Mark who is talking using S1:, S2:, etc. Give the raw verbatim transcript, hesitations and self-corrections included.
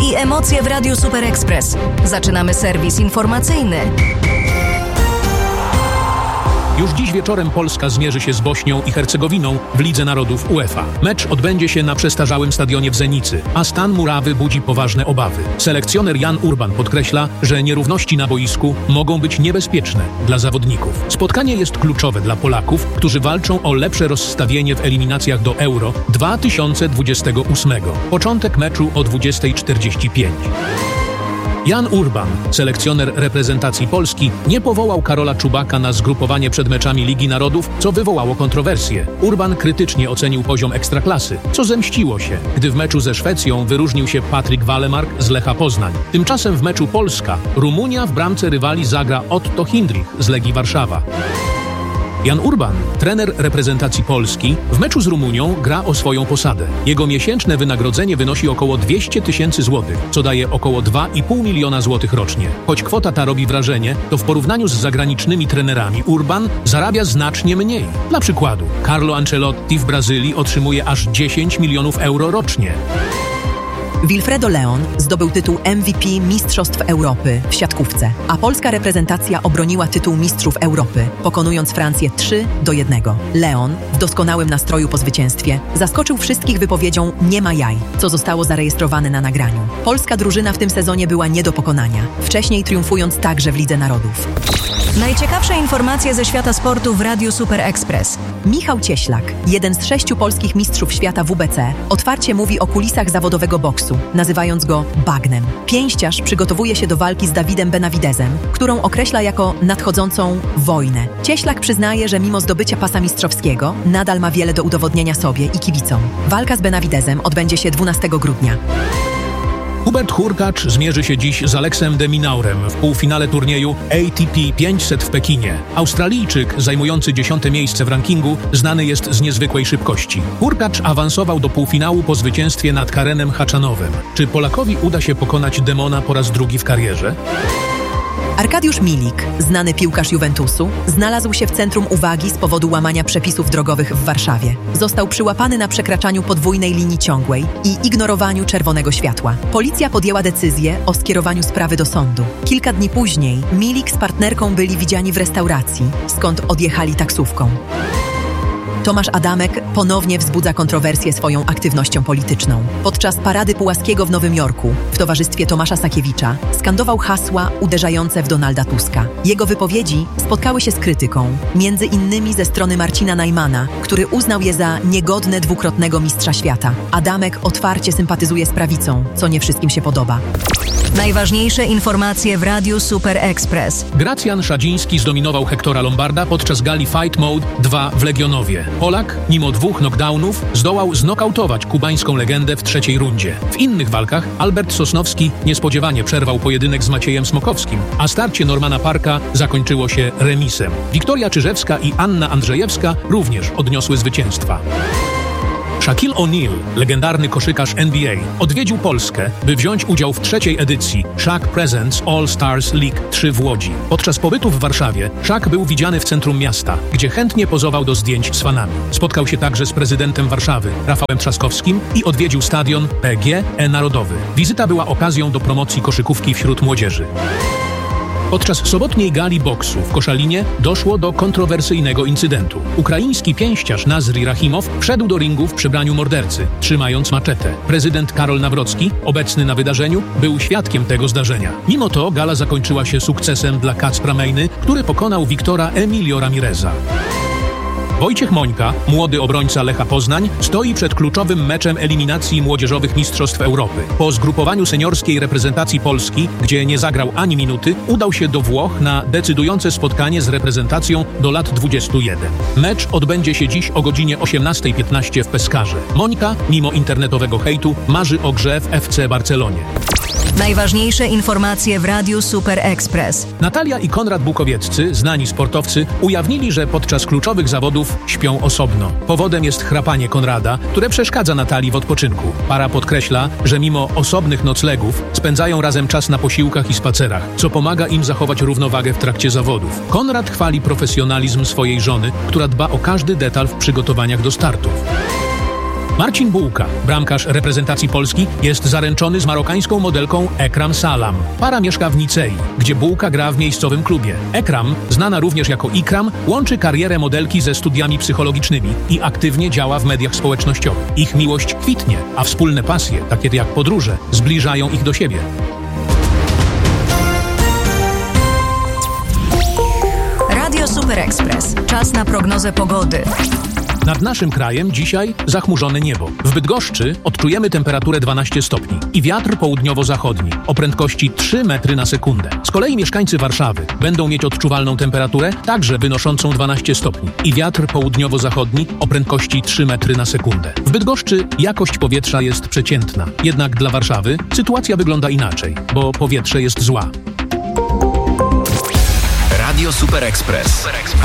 S1: i emocje w Radiu Super Express. Zaczynamy serwis informacyjny.
S2: Już dziś wieczorem Polska zmierzy się z Bośnią i Hercegowiną w Lidze Narodów UEFA. Mecz odbędzie się na przestarzałym stadionie w Zenicy, a stan murawy budzi poważne obawy. Selekcjoner Jan Urban podkreśla, że nierówności na boisku mogą być niebezpieczne dla zawodników. Spotkanie jest kluczowe dla Polaków, którzy walczą o lepsze rozstawienie w eliminacjach do Euro dwa tysiące dwudziestego ósmego. Początek meczu o dwudziesta czterdzieści pięć. Jan Urban, selekcjoner reprezentacji Polski, nie powołał Karola Czubaka na zgrupowanie przed meczami Ligi Narodów, co wywołało kontrowersje. Urban krytycznie ocenił poziom ekstraklasy, co zemściło się, gdy w meczu ze Szwecją wyróżnił się Patryk Walemark z Lecha Poznań. Tymczasem w meczu Polska-Rumunia w bramce rywali zagra Otto Hindrich z Legii Warszawa. Jan Urban, trener reprezentacji Polski, w meczu z Rumunią gra o swoją posadę. Jego miesięczne wynagrodzenie wynosi około dwieście tysięcy złotych, co daje około dwa i pół miliona złotych rocznie. Choć kwota ta robi wrażenie, to w porównaniu z zagranicznymi trenerami Urban zarabia znacznie mniej. Dla przykładu, Carlo Ancelotti w Brazylii otrzymuje aż dziesięć milionów euro rocznie.
S3: Wilfredo Leon zdobył tytuł M V P Mistrzostw Europy w siatkówce, a polska reprezentacja obroniła tytuł Mistrzów Europy, pokonując Francję trzy do jednego. Leon, w doskonałym nastroju po zwycięstwie, zaskoczył wszystkich wypowiedzią „nie ma jaj”, co zostało zarejestrowane na nagraniu. Polska drużyna w tym sezonie była nie do pokonania, wcześniej triumfując także w Lidze Narodów.
S1: Najciekawsze informacje ze świata sportu w Radiu Super Express.
S3: Michał Cieślak, jeden z sześciu polskich mistrzów świata W B C, otwarcie mówi o kulisach zawodowego boksu, nazywając go bagnem. Pięściarz przygotowuje się do walki z Davidem Benavidezem, którą określa jako nadchodzącą wojnę. Cieślak przyznaje, że mimo zdobycia pasa mistrzowskiego, nadal ma wiele do udowodnienia sobie i kibicom. Walka z Benavidezem odbędzie się dwunastego grudnia.
S2: Hubert Hurkacz zmierzy się dziś z Aleksem de Minaurem w półfinale turnieju A T P pięćset w Pekinie. Australijczyk, zajmujący dziesiąte miejsce w rankingu, znany jest z niezwykłej szybkości. Hurkacz awansował do półfinału po zwycięstwie nad Karenem Haczanowem. Czy Polakowi uda się pokonać demona po raz drugi w karierze?
S3: Arkadiusz Milik, znany piłkarz Juventusu, znalazł się w centrum uwagi z powodu łamania przepisów drogowych w Warszawie. Został przyłapany na przekraczaniu podwójnej linii ciągłej i ignorowaniu czerwonego światła. Policja podjęła decyzję o skierowaniu sprawy do sądu. Kilka dni później Milik z partnerką byli widziani w restauracji, skąd odjechali taksówką. Tomasz Adamek ponownie wzbudza kontrowersję swoją aktywnością polityczną. Podczas Parady Pułaskiego w Nowym Jorku w towarzystwie Tomasza Sakiewicza skandował hasła uderzające w Donalda Tuska. Jego wypowiedzi spotkały się z krytyką, między innymi ze strony Marcina Najmana, który uznał je za niegodne dwukrotnego mistrza świata. Adamek otwarcie sympatyzuje z prawicą, co nie wszystkim się podoba.
S1: Najważniejsze informacje w Radiu Super Express.
S2: Gracjan Szadziński zdominował Hektora Lombarda podczas gali Fight Mode dwa w Legionowie. Polak, mimo dwóch knockdownów, zdołał znokautować kubańską legendę w trzeciej rundzie. W innych walkach Albert Sosnowski niespodziewanie przerwał pojedynek z Maciejem Smokowskim, a starcie Normana Parka zakończyło się remisem. Wiktoria Czyżewska i Anna Andrzejewska również odniosły zwycięstwa. Shaquille O'Neal, legendarny koszykarz N B A, odwiedził Polskę, by wziąć udział w trzeciej edycji Shaq Presents All Stars League trzy w Łodzi. Podczas pobytu w Warszawie Shaq był widziany w centrum miasta, gdzie chętnie pozował do zdjęć z fanami. Spotkał się także z prezydentem Warszawy, Rafałem Trzaskowskim, i odwiedził stadion P G E Narodowy. Wizyta była okazją do promocji koszykówki wśród młodzieży. Podczas sobotniej gali boksu w Koszalinie doszło do kontrowersyjnego incydentu. Ukraiński pięściarz Nazri Rachimow wszedł do ringu w przebraniu mordercy, trzymając maczetę. Prezydent Karol Nawrocki, obecny na wydarzeniu, był świadkiem tego zdarzenia. Mimo to gala zakończyła się sukcesem dla Kacpra Mejny, który pokonał Wiktora Emilio Ramireza. Wojciech Mońka, młody obrońca Lecha Poznań, stoi przed kluczowym meczem eliminacji młodzieżowych Mistrzostw Europy. Po zgrupowaniu seniorskiej reprezentacji Polski, gdzie nie zagrał ani minuty, udał się do Włoch na decydujące spotkanie z reprezentacją do lat dwudziestu jeden. Mecz odbędzie się dziś o godzinie osiemnasta piętnaście w Peskarze. Mońka, mimo internetowego hejtu, marzy o grze w F C Barcelonie.
S1: Najważniejsze informacje w Radiu Super Express.
S2: Natalia i Konrad Bukowieccy, znani sportowcy, ujawnili, że podczas kluczowych zawodów śpią osobno. Powodem jest chrapanie Konrada, które przeszkadza Natalii w odpoczynku. Para podkreśla, że mimo osobnych noclegów spędzają razem czas na posiłkach i spacerach, co pomaga im zachować równowagę w trakcie zawodów. Konrad chwali profesjonalizm swojej żony, która dba o każdy detal w przygotowaniach do startów. Marcin Bułka, bramkarz reprezentacji Polski, jest zaręczony z marokańską modelką Ekram Salam. Para mieszka w Nicei, gdzie Bułka gra w miejscowym klubie. Ekram, znana również jako Ikram, łączy karierę modelki ze studiami psychologicznymi i aktywnie działa w mediach społecznościowych. Ich miłość kwitnie, a wspólne pasje, takie jak podróże, zbliżają ich do siebie.
S1: Radio Super Express. Czas na prognozę pogody.
S2: Nad naszym krajem dzisiaj zachmurzone niebo. W Bydgoszczy odczujemy temperaturę dwanaście stopni i wiatr południowo-zachodni o prędkości trzy metry na sekundę. Z kolei mieszkańcy Warszawy będą mieć odczuwalną temperaturę także wynoszącą dwanaście stopni i wiatr południowo-zachodni o prędkości trzy metry na sekundę. W Bydgoszczy jakość powietrza jest przeciętna. Jednak dla Warszawy sytuacja wygląda inaczej, bo powietrze jest zła.
S4: Radio Super Express.